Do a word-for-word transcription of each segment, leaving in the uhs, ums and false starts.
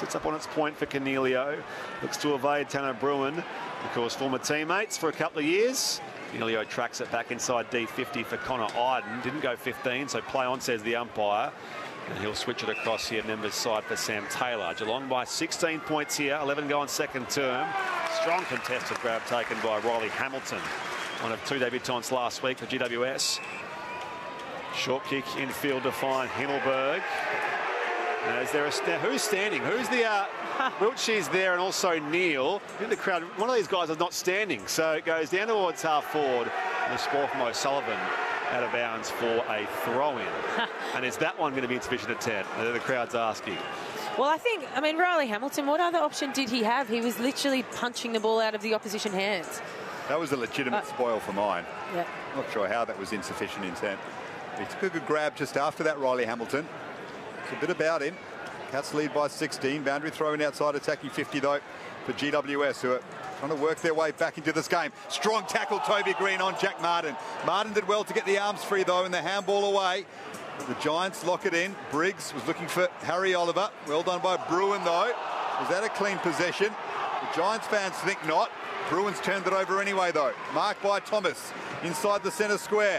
Sits up on its point for Cornelio. Looks to evade Tanner Bruin. Of course, former teammates for a couple of years. Cornelio tracks it back inside D fifty for Connor Iden. Didn't go fifteen, so play on, says the umpire. And he'll switch it across here, members side for Sam Taylor. Geelong by sixteen points here, eleven go on second term. Strong contested grab taken by Riley Hamilton. One of two debutants last week for G W S. Short kick infield to find Himmelberg. Now, is there a st who's standing? Who's the uh, Wiltshire's there, and also Neil in the crowd. One of these guys is not standing, so it goes down towards half forward. And the score from O'Sullivan out of bounds for a throw-in. And is that one going to be insufficient at ten? The crowd's asking. Well, I think, I mean, Riley Hamilton, what other option did he have? He was literally punching the ball out of the opposition hands. That was a legitimate uh, spoil for mine. Yeah. Not sure how that was insufficient intent. He took a good grab just after that, Riley Hamilton. It's a bit about him. Cats lead by sixteen. Boundary throw in outside, attacking fifty though for G W S, who are trying to work their way back into this game. Strong tackle, Toby Green on Jack Martin. Martin did well to get the arms free though, and the handball away. The Giants lock it in. Briggs was looking for Harry Oliver. Well done by Bruin though. Was that a clean possession? The Giants fans think not. Bruins turned it over anyway though. Marked by Thomas inside the centre square.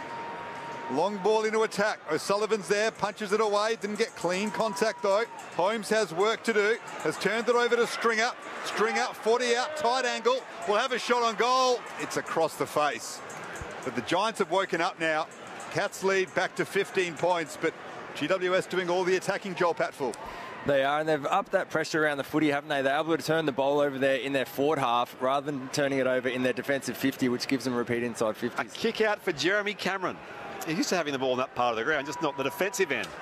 Long ball into attack. O'Sullivan's there, punches it away. Didn't get clean contact though. Holmes has work to do. Has turned it over to Stringer. Stringer, forty out, tight angle. Will have a shot on goal. It's across the face. But the Giants have woken up now. Cats lead back to fifteen points, but G W S doing all the attacking, Joel Patfull. They are, and they've upped that pressure around the footy, haven't they? They're able to turn the ball over there in their forward half rather than turning it over in their defensive fifty, which gives them repeat inside fifties. A kick out for Jeremy Cameron. He's used to having the ball in that part of the ground, just not the defensive end.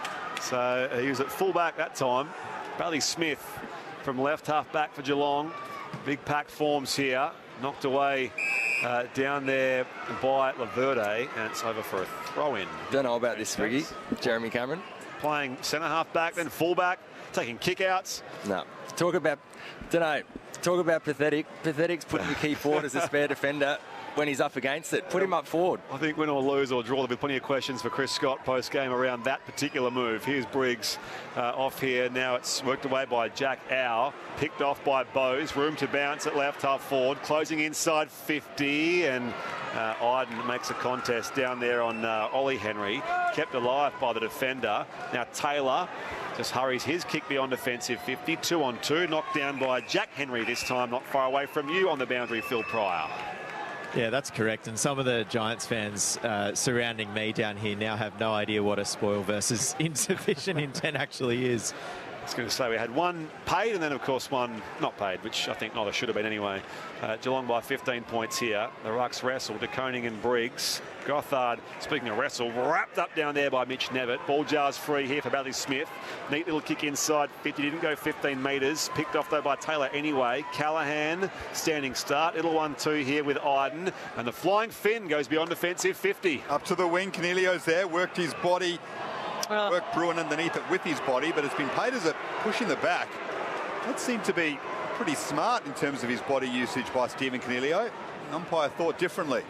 So he was at fullback that time. Bailey Smith from left half back for Geelong. Big pack forms here. Knocked away uh, down there by Laverde, and it's over for a throw-in. Don't know about this, Riggy. Jeremy Cameron. Playing centre half back, then fullback, taking kick-outs. No. Talk about, don't know, talk about pathetic. Pathetic's putting your key forward as a spare defender when he's up against it. Put him up forward. I think win or lose or draw, there'll be plenty of questions for Chris Scott post-game around that particular move. Here's Briggs uh, off here. Now it's worked away by Jack Au. Picked off by Bowes. Room to bounce at left half forward. Closing inside fifty. And uh, Iden makes a contest down there on uh, Ollie Henry. Kept alive by the defender. Now Taylor just hurries his kick beyond defensive fifty. Two on two. Knocked down by Jack Henry this time. Not far away from you on the boundary, Phil Pryor. Yeah, that's correct. And some of the Giants fans uh, surrounding me down here now have no idea what a spoil versus insufficient intent actually is. I was going to say we had one paid and then, of course, one not paid, which I think neither should have been anyway. Uh, Geelong by fifteen points here. The Rucks wrestle to Koning and Briggs. Gothard, speaking of wrestle, wrapped up down there by Mitch Nevitt. Ball jars free here for Bailey Smith. Neat little kick inside fifty. Didn't go fifteen metres. Picked off, though, by Taylor anyway. Callahan, standing start. Little one two here with Iden. And the flying fin goes beyond defensive fifty. Up to the wing. Cornelio's there. Worked his body. Oh. Worked Bruin underneath it with his body, but it's been paid as a push in the back. That seemed to be pretty smart in terms of his body usage by Stephen Cornelio. An umpire thought differently.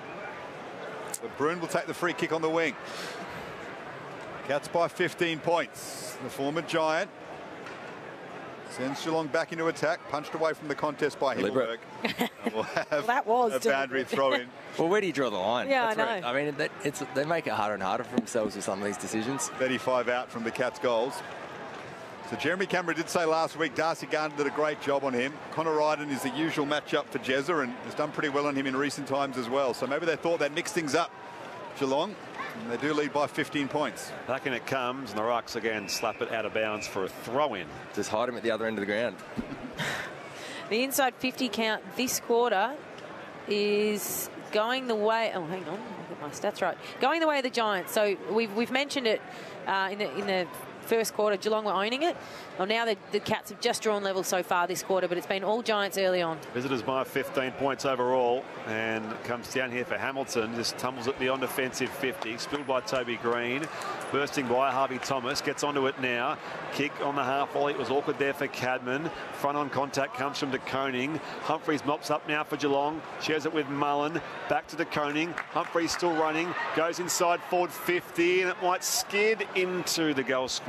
But Bruin will take the free kick on the wing. Cats by fifteen points. The former Giant sends Geelong back into attack, punched away from the contest by Himmelberg. We'll have well, that was a boundary throw in. Well, where do you draw the line? Yeah, That's I know. Right. I mean, that, it's, they make it harder and harder for themselves with some of these decisions. thirty-five out from the Cats' goals. So Jeremy Cameron did say last week Darcy Gardner did a great job on him. Connor Iden is the usual matchup for Jezza and has done pretty well on him in recent times as well. So maybe they thought they'd mix things up, Geelong. And they do lead by fifteen points. Back in it comes, and the Rucks again slap it out of bounds for a throw-in. Just hide him at the other end of the ground. The inside fifty count this quarter is going the way. Oh, hang on, I'll get my stats right. Going the way of the Giants. So we've we've mentioned it uh, in the in the first quarter. Geelong were owning it. Well, now the, the Cats have just drawn level so far this quarter, but it's been all Giants early on. Visitors by fifteen points overall, and comes down here for Hamilton. Just tumbles it beyond offensive fifty. Spilled by Toby Green. Bursting by Harvey Thomas. Gets onto it now. Kick on the half volley. It was awkward there for Cadman. Front on contact comes from De Koning. Humphreys mops up now for Geelong. Shares it with Mullen. Back to De Koning. Humphreys still running. Goes inside forward fifty, and it might skid into the goal square.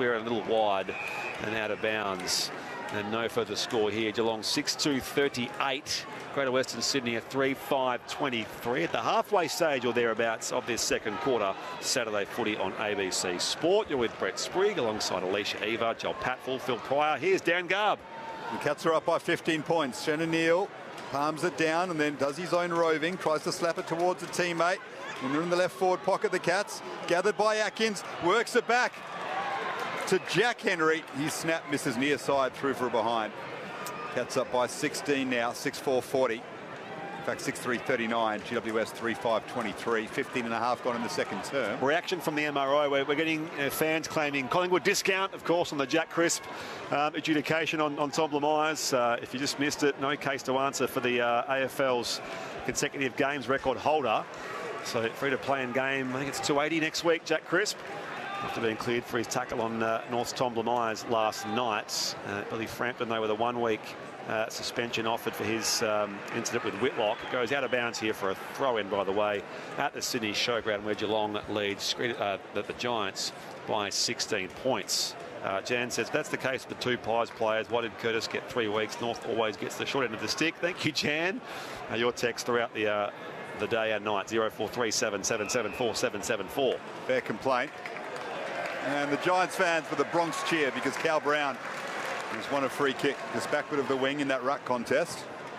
elsewhere, a little wide and out of bounds. And no further score here. Geelong six two thirty-eight. Greater Western Sydney a three five twenty-three at the halfway stage or thereabouts of this second quarter. Saturday footy on A B C Sport. You're with Brett Sprigg alongside Alicia Eva, Joel Patfull, Phil Pryor. Here's Dan Garb. The Cats are up by fifteen points. Shannon Neal palms it down and then does his own roving, tries to slap it towards a teammate. And they're in the left forward pocket, the Cats. Gathered by Atkins, works it back to Jack Henry. His snap misses near side, through for a behind. Cats up by sixteen now, six four forty. In fact, six three thirty-nine, G W S three five twenty-three, fifteen and a half gone in the second term. Reaction from the M R O. We're, we're getting uh, fans claiming Collingwood discount, of course, on the Jack Crisp um, adjudication on, on Tom Myers. Uh, if you just missed it, no case to answer for the uh, A F L's consecutive games record holder. So free to play in game. I think it's two eighty next week, Jack Crisp, after being cleared for his tackle on uh, North's Tom Myers last night. Uh, Billy Frampton, though, with a one-week uh, suspension offered for his um, incident with Whitlock. It goes out of bounds here for a throw-in, by the way, at the Sydney Showground, where Geelong leads uh, the, the Giants by sixteen points. Uh, Jan says, that's the case with the two Pies players. Why did Curtis get three weeks? North always gets the short end of the stick. Thank you, Jan. Uh, your text throughout the uh, the day and night, zero four three seven, seven seven four, seven seven four. Fair complaint. And the Giants fans with the Bronx cheer because Cal Brown has won a free kick just backward of the wing in that ruck contest.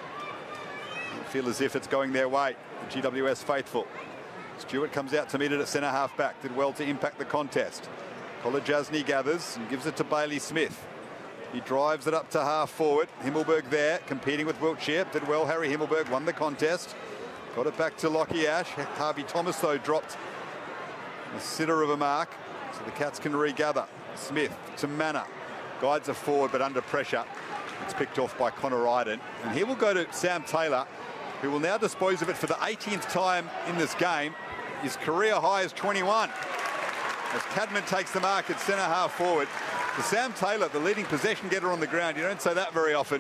They feel as if it's going their way. The G W S faithful. Stewart comes out to meet it at centre half back. Did well to impact the contest. Kolodjasny gathers and gives it to Bailey Smith. He drives it up to half forward. Himmelberg there competing with Wiltshire. Did well. Harry Himmelberg won the contest. Got it back to Lockie Ash. Harvey Thomas, though, dropped a sitter of a mark. So the Cats can regather. Smith to Manor. Guides are forward, but under pressure. It's picked off by Connor Iden. And here will go to Sam Taylor, who will now dispose of it for the eighteenth time in this game. His career high is twenty-one. As Cadman takes the mark at centre half forward. To Sam Taylor, the leading possession getter on the ground. You don't say that very often.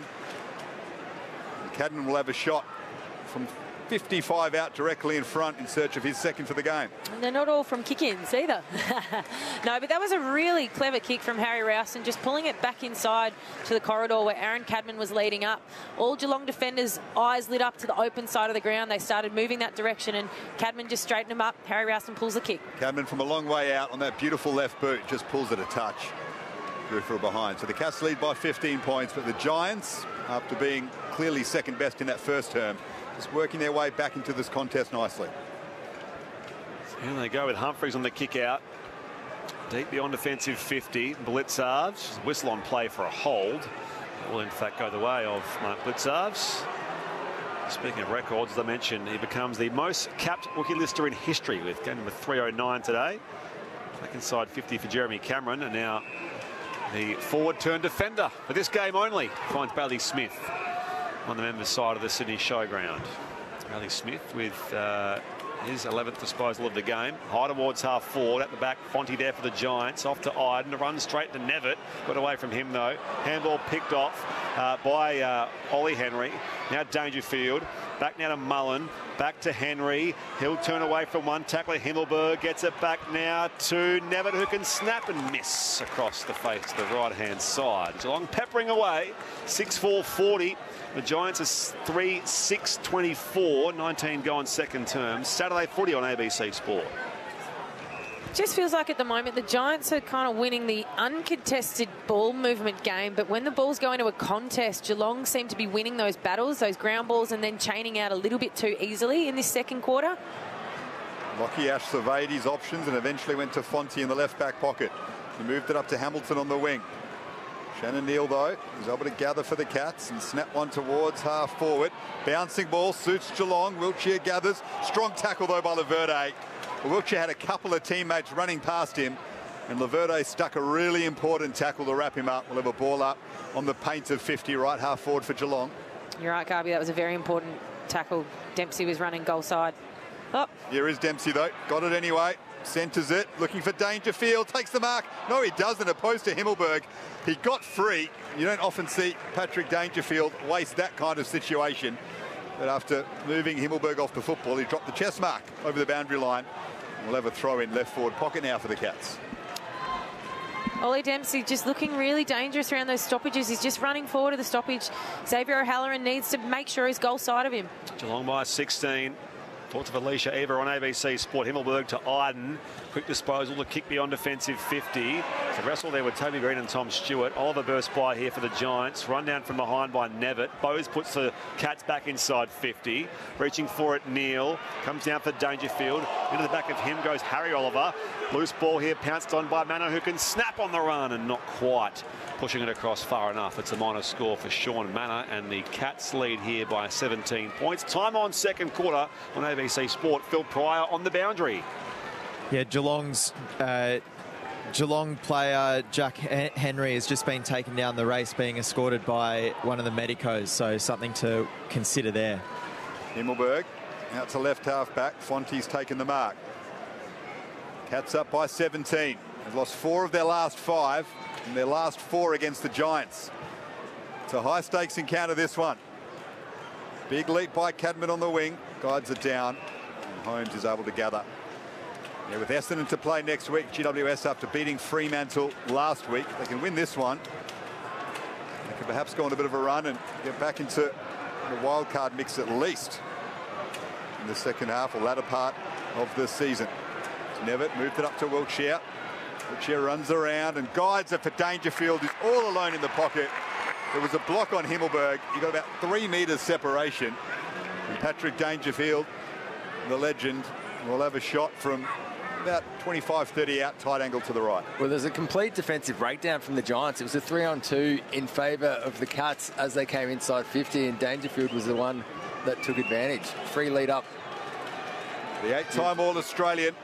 And Cadman will have a shot from fifty-five out directly in front in search of his second for the game. And they're not all from kick-ins either. No, but that was a really clever kick from Harry Rowson, just pulling it back inside to the corridor where Aaron Cadman was leading up. All Geelong defenders' eyes lit up to the open side of the ground. They started moving that direction and Cadman just straightened him up. Harry Rowson pulls the kick. Cadman from a long way out on that beautiful left boot just pulls it a touch. Drew for a behind. So the Cats lead by fifteen points, but the Giants, after being clearly second best in that first term, just working their way back into this contest nicely. Here they go with Humphreys on the kick out. Deep beyond defensive fifty. Blitzarves, whistle on play for a hold. It will in fact go the way of Mark Blitzarves. Speaking of records, as I mentioned, he becomes the most capped rookie lister in history with game number three oh nine today. Back inside fifty for Jeremy Cameron, and now the forward turn defender for this game only finds Bailey Smith on the members' side of the Sydney Showground. Bailey Smith with uh, his eleventh disposal of the game. High towards half forward at the back. Fonte there for the Giants. Off to Iden. Run straight to Nevitt. Got away from him though. Handball picked off uh, by uh, Ollie Henry. Now Dangerfield. Back now to Mullen. Back to Henry. He'll turn away from one tackler. Himmelberg gets it back now to Nevitt, who can snap and miss across the face to the right-hand side. Geelong peppering away. six four forty. The Giants are three six twenty-four. nineteen gone second term. Saturday footy on A B C Sport. Just feels like at the moment the Giants are kind of winning the uncontested ball movement game, but when the ball's going to a contest, Geelong seem to be winning those battles, those ground balls, and then chaining out a little bit too easily in this second quarter. Lockie Ash surveyed his options and eventually went to Fonte in the left back pocket. He moved it up to Hamilton on the wing. Shannon Neal, though, was able to gather for the Cats and snap one towards half forward. Bouncing ball suits Geelong. Wiltshire gathers. Strong tackle, though, by Laverde. Well, Wiltshire had a couple of teammates running past him, and Laverde stuck a really important tackle to wrap him up. We'll have a ball up on the paint of fifty, right half forward for Geelong. You're right, Garby. That was a very important tackle. Dempsey was running goal side. Oh. Here is Dempsey, though. Got it anyway. Centres it. Looking for Dangerfield. Takes the mark. No, he doesn't. Opposed to Himmelberg. He got free. You don't often see Patrick Dangerfield waste that kind of situation. But after moving Himmelberg off the football, he dropped the chest mark over the boundary line. We'll have a throw in left forward pocket now for the Cats. Ollie Dempsey just looking really dangerous around those stoppages. He's just running forward to the stoppage. Xavier O'Halloran needs to make sure he's goal side of him. Geelong by sixteen. Thoughts of Alicia Eva on A B C Sport. Himmelberg to Iden. Quick disposal to kick beyond defensive fifty. So wrestle there with Toby Green and Tom Stewart. Oliver burst by here for the Giants. Run down from behind by Nevitt. Bowes puts the Cats back inside fifty. Reaching for it, Neal. Comes down for Dangerfield. Into the back of him goes Harry Oliver. Loose ball here pounced on by Manor, who can snap on the run and not quite pushing it across far enough. It's a minor score for Sean Manor, and the Cats lead here by seventeen points. Time on second quarter on A B C Sport. Phil Pryor on the boundary. Yeah, Geelong's uh, Geelong player Jack Henry has just been taken down the race, being escorted by one of the medicos, so something to consider there. Himmelberg out to left half back. Fonte's taken the mark. Cats up by seventeen. They've lost four of their last five, and their last four against the Giants. It's a high stakes encounter, this one. Big leap by Cadman on the wing. Guides it down, and Holmes is able to gather. Yeah, with Essendon to play next week, G W S after beating Fremantle last week, they can win this one. They can perhaps go on a bit of a run and get back into the wild card mix at least in the second half or latter part of the season. Nevitt moved it up to Wiltshire. Wiltshire runs around and guides it for Dangerfield, who's all alone in the pocket. There was a block on Himmelberg. He got about three metres separation. And Patrick Dangerfield, the legend, will have a shot from about twenty-five thirty out, tight angle to the right. Well, there's a complete defensive breakdown from the Giants. It was a three on two in favour of the Cats as they came inside fifty, and Dangerfield was the one that took advantage. Free lead up. The eight-time All-Australian.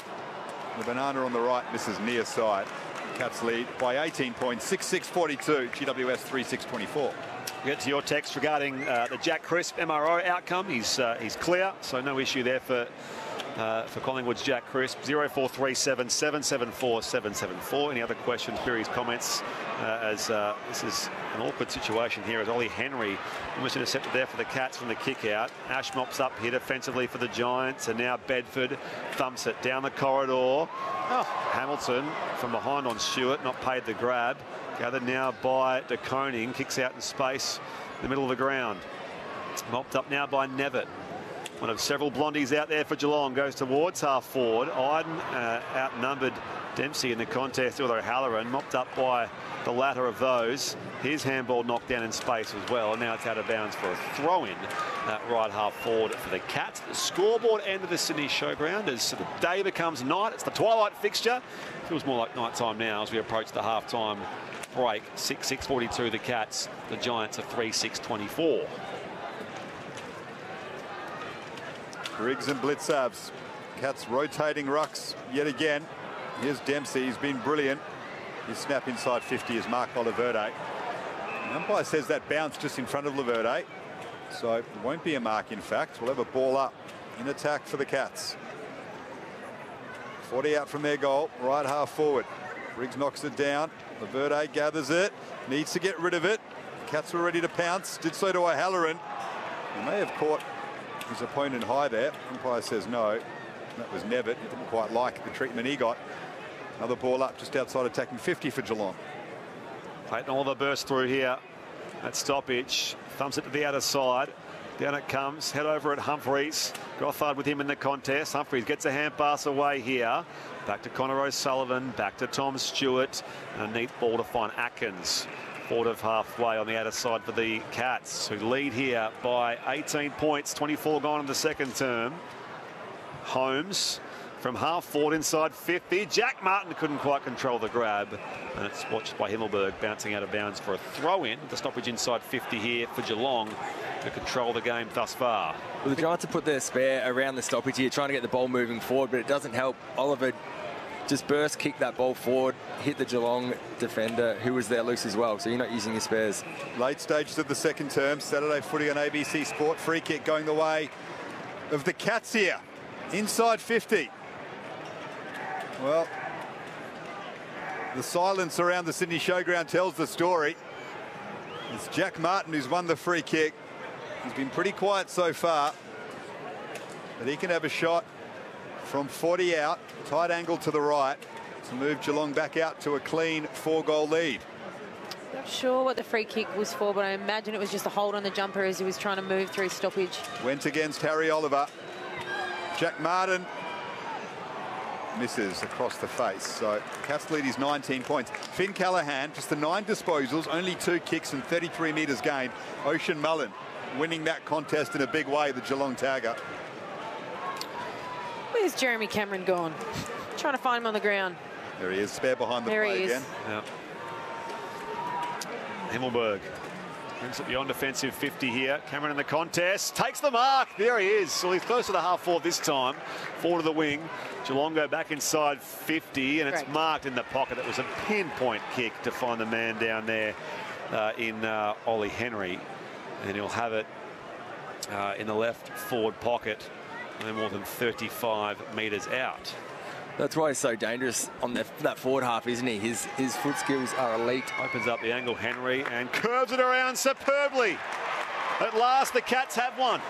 The banana on the right misses near side. Cats lead by eighteen points, six six forty-two. G W S three six twenty-four. Get to your text regarding uh, the Jack Crisp M R O outcome. He's uh, he's clear, so no issue there for uh, for Collingwood's Jack Crisp. zero four three seven, seven seven four, seven seven four. Any other questions, queries, comments? Uh, as uh, this is an awkward situation here as Ollie Henry almost intercepted there for the Cats from the kick out. Ash mops up here defensively for the Giants, and now Bedford thumps it down the corridor. Oh, Hamilton from behind on Stewart, not paid the grab. Gathered now by De Koning, kicks out in space in the middle of the ground. Mopped up now by Nevitt. One of several blondies out there for Geelong, goes towards half forward. Iden uh, outnumbered Dempsey in the contest with O'Halloran, mopped up by the latter of those. His handball knocked down in space as well, and now it's out of bounds for a throw-in at right half forward for the Cats. The scoreboard end of the Sydney Showground as the day becomes night. It's the twilight fixture. Feels more like night time now as we approach the half-time break. six six forty-two the Cats. The Giants are three six twenty-four. Briggs and Blitzabs. Cats rotating rucks yet again. Here's Dempsey. He's been brilliant. His snap inside fifty is Mark Oliverde. The umpire says that bounce just in front of Laverde. So it won't be a mark, in fact. We'll have a ball up in attack for the Cats. forty out from their goal. Right half forward. Briggs knocks it down. Laverde gathers it. Needs to get rid of it. Cats were ready to pounce. Did so to O'Halloran. He may have caught his opponent high there. Umpire says no. That was Nevitt. He didn't quite like the treatment he got. Another ball up just outside attacking fifty for Geelong. Clayton Oliver burst through here at stoppage. Thumps it to the outer side. Down it comes. Head over at Humphreys. Gothard with him in the contest. Humphreys gets a hand pass away here. Back to Connor O'Sullivan. Back to Tom Stewart. And a neat ball to find Atkins. Forward of halfway on the outer side for the Cats, who lead here by eighteen points. twenty-four gone in the second term. Holmes from half forward inside fifty. Jack Martin couldn't quite control the grab, and it's watched by Himmelberg bouncing out of bounds for a throw-in. The stoppage inside fifty here for Geelong to control the game thus far. Well, the Giants have put their spare around the stoppage here, trying to get the ball moving forward, but it doesn't help. Oliver just burst, kick that ball forward, hit the Geelong defender, who was there loose as well, so you're not using your spares. Late stages of the second term. Saturday footy on A B C Sport. Free kick going the way of the Cats here. Inside fifty. Well, the silence around the Sydney Showground tells the story. It's Jack Martin who's won the free kick. He's been pretty quiet so far, but he can have a shot from forty out, tight angle to the right. to move Geelong back out to a clean four-goal lead. Not sure what the free kick was for, but I imagine it was just a hold on the jumper as he was trying to move through stoppage. Went against Harry Oliver. Jack Martin misses across the face. So Cats lead is nineteen points. Finn Callaghan, just the nine disposals, only two kicks and thirty-three metres gained. Ocean Mullen winning that contest in a big way, the Geelong tagger. Where's Jeremy Cameron gone? Trying to find him on the ground. There he is, spare behind the there play he is. again. Yeah. Himmelberg brings it beyond defensive fifty here. Cameron in the contest, takes the mark. There he is. So he's close to the half forward this time. Forward to the wing. Geelong go back inside fifty, and it's Great. marked in the pocket. It was a pinpoint kick to find the man down there uh, in uh, Ollie Henry. And he'll have it uh, in the left forward pocket, no more than thirty-five metres out. That's why he's so dangerous on the, that forward half, isn't he? His his foot skills are elite. Opens up the angle, Henry, and curves it around superbly. At last, the Cats have one.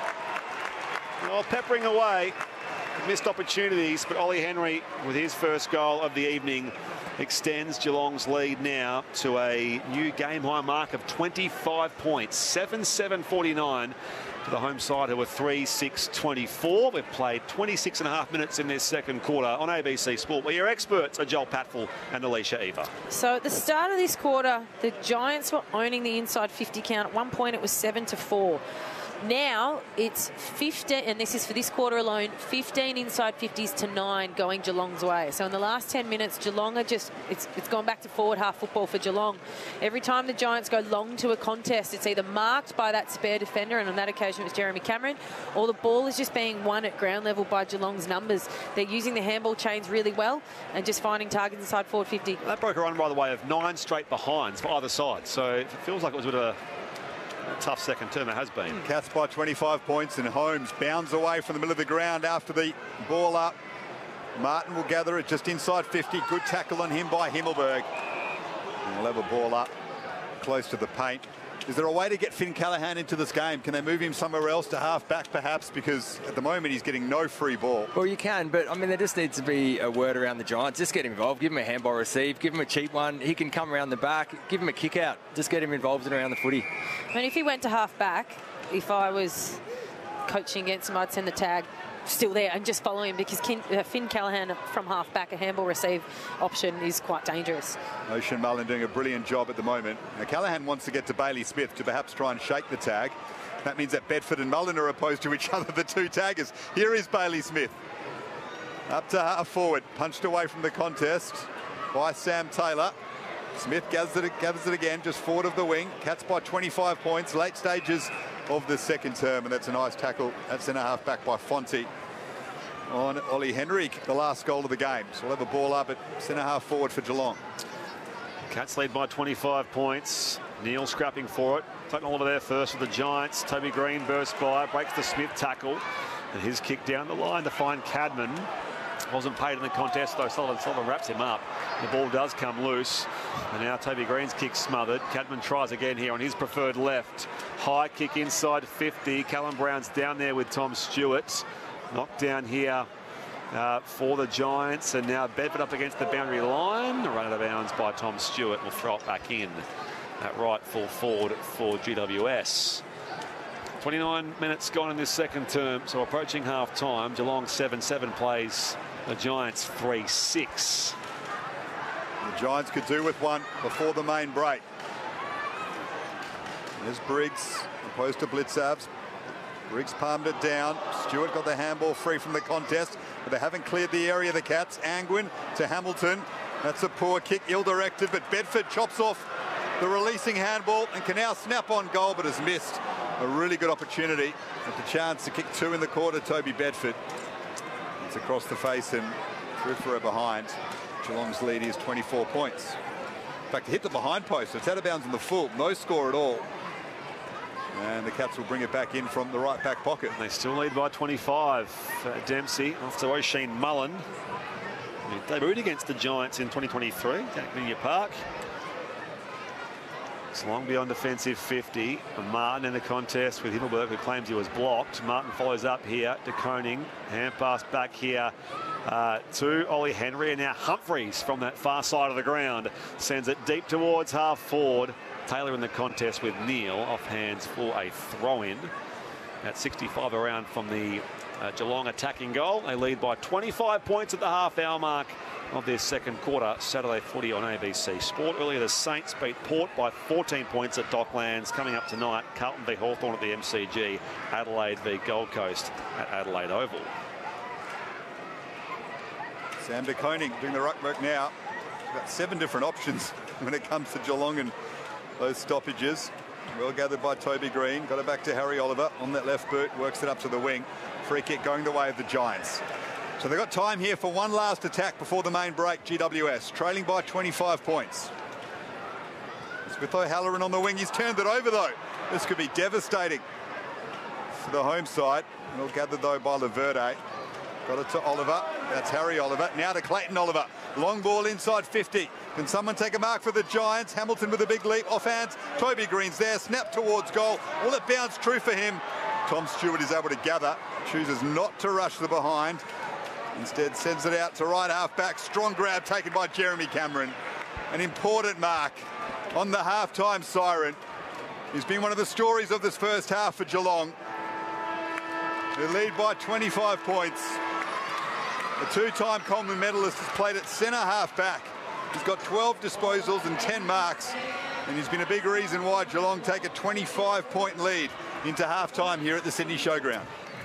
Well, peppering away, missed opportunities, but Ollie Henry, with his first goal of the evening, extends Geelong's lead now to a new game-high mark of twenty-five points, seven seven forty-nine. To the home side, who were three six twenty-four. We've played twenty-six and a half minutes in this second quarter on A B C Sport, where your experts are Joel Patfull and Alicia Eva. So at the start of this quarter, the Giants were owning the inside fifty count. At one point, it was seven to four. Now it's fifteen, and this is for this quarter alone, fifteen inside fifties to nine going Geelong's way. So in the last ten minutes, Geelong are just, it's, it's gone back to forward half football for Geelong. Every time the Giants go long to a contest, it's either marked by that spare defender, and on that occasion it was Jeremy Cameron, or the ball is just being won at ground level by Geelong's numbers. They're using the handball chains really well and just finding targets inside forward fifty. That broke a run, by the way, of nine straight behinds for either side. So it feels like it was a bit of a A tough second term, it has been. Cats by twenty-five points, and Holmes bounds away from the middle of the ground after the ball up. Martin will gather it just inside fifty. Good tackle on him by Himmelberg. And we'll have a ball up close to the paint. Is there a way to get Finn Callaghan into this game? Can they move him somewhere else to half back perhaps? Because at the moment he's getting no free ball. Well, you can, but I mean, there just needs to be a word around the Giants. Just get him involved. Give him a handball receive. Give him a cheap one. He can come around the back. Give him a kick out. Just get him involved in around the footy. I mean, if he went to half back, if I was coaching against him, I'd send the tag still there and just follow him, because Kin, uh, Finn Callaghan from half back, a handball receive option is quite dangerous. Ocean Mullen doing a brilliant job at the moment. Now, Callaghan wants to get to Bailey Smith to perhaps try and shake the tag. That means that Bedford and Mullen are opposed to each other, the two taggers. Here is Bailey Smith. Up to half forward, punched away from the contest by Sam Taylor. Smith gathers it, gathers it again, just forward of the wing. Cats by twenty-five points, late stages of the second term, and that's a nice tackle at centre half back by Fonte on Ollie Henry, the last goal of the game. So we'll have a ball up at centre half forward for Geelong. Cats lead by twenty-five points. Neil scrapping for it. Clayton Oliver there first with the Giants. Toby Green bursts by, breaks the Smith tackle, and his kick down the line to find Cadman. Wasn't paid in the contest, though. Sullivan, Sullivan wraps him up. The ball does come loose, and now Toby Green's kick smothered. Cadman tries again here on his preferred left. High kick inside fifty. Callum Brown's down there with Tom Stewart. Knocked down here uh, for the Giants, and now Bedford up against the boundary line. Run out of bounds by Tom Stewart. Will throw it back in at right full forward for G W S. twenty-nine minutes gone in this second term, so approaching half time. Geelong seven seven plays the Giants three six. The Giants could do with one before the main break. There's Briggs opposed to Blitzabs. Briggs palmed it down. Stewart got the handball free from the contest, but they haven't cleared the area, the Cats. Angwin to Hamilton. That's a poor kick, ill-directed, but Bedford chops off the releasing handball and can now snap on goal, but has missed a really good opportunity at the chance to kick two in the quarter. Toby Bedford. It's across the face and through for a behind. Geelong's lead is twenty-four points. In fact, it hit the behind post. It's out of bounds in the full. No score at all. And the Cats will bring it back in from the right back pocket. They still lead by twenty-five. Uh, Dempsey off to Oisin Mullen. He debuted against the Giants in twenty twenty-three. Jack Minia Park. It's long beyond defensive fifty. Martin in the contest with Himmelberg, who claims he was blocked. Martin follows up here to Koning. Hand pass back here uh, to Ollie Henry, and now Humphreys from that far side of the ground sends it deep towards half forward. Taylor in the contest with Neil off hands for a throw-in. At sixty-five around from the uh, Geelong attacking goal. They lead by twenty-five points at the half-hour mark of their second quarter. Saturday footy on A B C Sport. Earlier, the Saints beat Port by fourteen points at Docklands. Coming up tonight, Carlton v Hawthorn at the M C G. Adelaide v Gold Coast at Adelaide Oval. Sam de Koning doing the ruck work now. Got seven different options when it comes to Geelong and those stoppages. Well gathered by Toby Green. Got it back to Harry Oliver on that left boot. Works it up to the wing. Free kick going the way of the Giants. So they've got time here for one last attack before the main break. G W S trailing by twenty-five points. With O'Halloran on the wing. He's turned it over though. This could be devastating for the home side. Well gathered though by Laverde. Got it to Oliver. That's Harry Oliver. Now to Clayton Oliver. Long ball inside fifty. Can someone take a mark for the Giants? Hamilton with a big leap off hands. Toby Green's there. Snap towards goal. Will it bounce true for him? Tom Stewart is able to gather. Chooses not to rush the behind. Instead sends it out to right half back. Strong grab taken by Jeremy Cameron. An important mark on the half-time siren. He's been one of the stories of this first half for Geelong. They lead by twenty-five points. The two-time Coleman medalist has played at centre half-back. He's got twelve disposals and ten marks, and he's been a big reason why Geelong take a twenty-five point lead into half-time here at the Sydney Showground.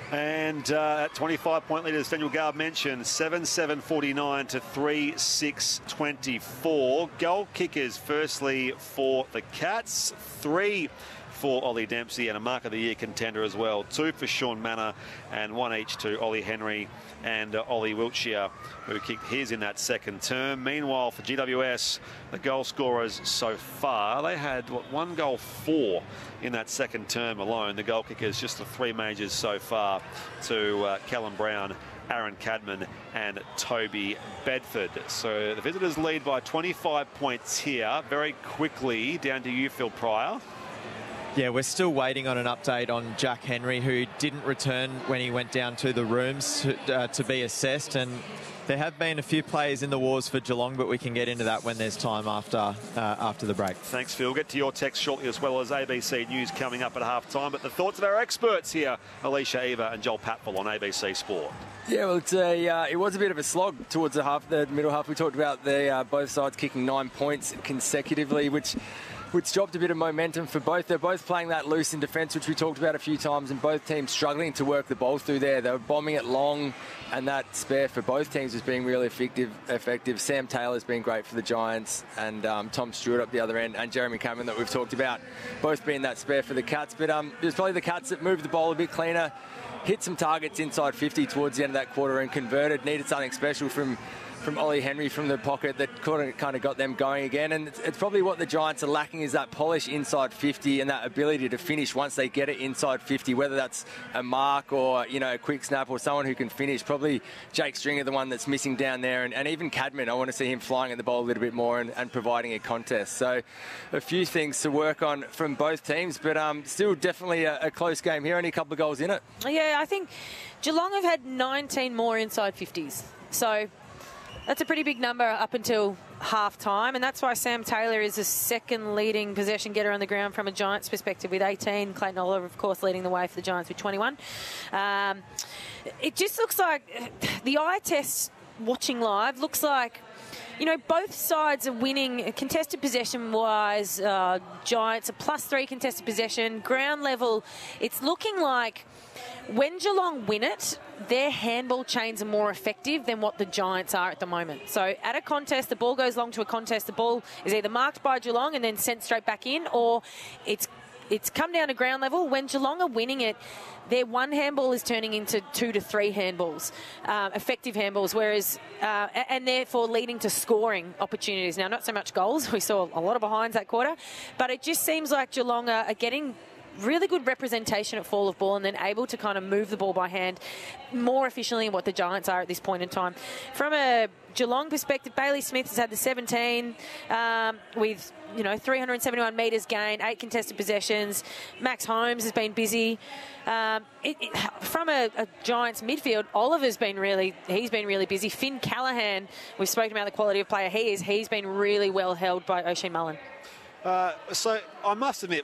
And uh, that twenty-five point lead, as Daniel Garb mentioned, seven seven forty-nine to three six twenty-four. Goal kickers, firstly, for the Cats. Three for Ollie Dempsey, and a Mark of the Year contender as well. Two for Sean Manor, and one each to Ollie Henry and uh, Ollie Wiltshire, who kicked his in that second term. Meanwhile, for G W S, the goal scorers so far, they had, what, one goal, four in that second term alone. The goal kickers, just the three majors so far, to uh, Callum Brown, Aaron Cadman and Toby Bedford. So the visitors lead by twenty-five points here. Very quickly, down to you, Phil Pryor. Yeah, we're still waiting on an update on Jack Henry, who didn't return when he went down to the rooms to, uh, to be assessed. And there have been a few players in the wars for Geelong, but we can get into that when there's time after uh, after the break. Thanks, Phil. We'll get to your text shortly, as well as A B C News coming up at half time. But the thoughts of our experts here, Alicia Eva and Joel Patfull on A B C Sport. Yeah, well, it's a, uh, it was a bit of a slog towards the half, the middle half. We talked about the uh, both sides kicking nine points consecutively, which which dropped a bit of momentum for both. They're both playing that loose in defence, which we talked about a few times, and both teams struggling to work the ball through there. They were bombing it long, and that spare for both teams was being really effective. effective. Sam Taylor's been great for the Giants, and um, Tom Stewart up the other end, and Jeremy Cameron that we've talked about, both being that spare for the Cats. But um, it was probably the Cats that moved the ball a bit cleaner, hit some targets inside fifty towards the end of that quarter and converted. Needed something special from from Ollie Henry from the pocket that kind of got them going again. And it's, it's probably what the Giants are lacking, is that polish inside fifty and that ability to finish once they get it inside fifty, whether that's a mark or, you know, a quick snap or someone who can finish. Probably Jake Stringer, the one that's missing down there, and, and even Cadman. I want to see him flying at the ball a little bit more and, and providing a contest. So a few things to work on from both teams, but um, still definitely a, a close game here. Only a couple of goals in it. Yeah, I think Geelong have had nineteen more inside fifties. So that's a pretty big number up until half-time, and that's why Sam Taylor is the second leading possession getter on the ground from a Giants perspective with eighteen. Clayton Oliver, of course, leading the way for the Giants with twenty-one. Um, it just looks like the eye test watching live looks like, you know, both sides are winning contested possession-wise. Uh, Giants a plus three contested possession. Ground level, it's looking like when Geelong win it, their handball chains are more effective than what the Giants are at the moment. So at a contest, the ball goes long to a contest, the ball is either marked by Geelong and then sent straight back in, or it's it's come down to ground level. When Geelong are winning it, their one handball is turning into two to three handballs, um, effective handballs, whereas, uh, and therefore leading to scoring opportunities. Now, not so much goals. We saw a lot of behinds that quarter, but it just seems like Geelong are, are getting really good representation at fall of ball and then able to kind of move the ball by hand more efficiently than what the Giants are at this point in time. From a Geelong perspective, Bailey Smith has had the seventeen um, with, you know, three hundred seventy-one metres gained, eight contested possessions. Max Holmes has been busy. Um, it, it, from a, a Giants midfield, Oliver's been really, he's been really busy. Finn Callahan, we've spoken about the quality of player he is. He's been really well held by Oisin Mullen. Uh, so I must admit,